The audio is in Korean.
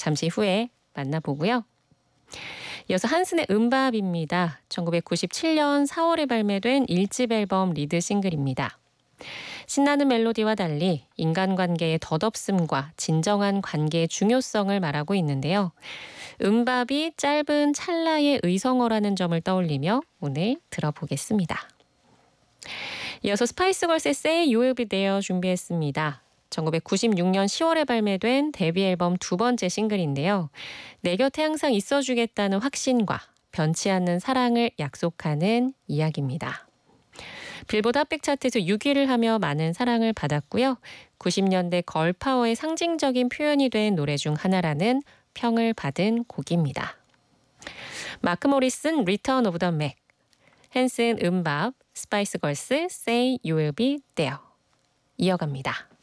잠시 후에 만나보고요. 이어서 한슨의 음밥입니다. 1997년 4월에 발매된 1집 앨범 리드 싱글입니다. 신나는 멜로디와 달리 인간관계의 덧없음과 진정한 관계의 중요성을 말하고 있는데요. 음밥이 짧은 찰나의 의성어라는 점을 떠올리며 오늘 들어보겠습니다. 이어서 스파이스걸스의 Say You Will Be There 준비했습니다. 1996년 10월에 발매된 데뷔 앨범 두 번째 싱글인데요. 내 곁에 항상 있어주겠다는 확신과 변치 않는 사랑을 약속하는 이야기입니다. 빌보드 핫백 차트에서 6위를 하며 많은 사랑을 받았고요. 90년대 걸파워의 상징적인 표현이 된 노래 중 하나라는 평을 받은 곡입니다. 마크 모리슨 리턴 오브 더 맥, 한슨 음밥, 스파이스 걸스 Say You Will Be There 이어갑니다.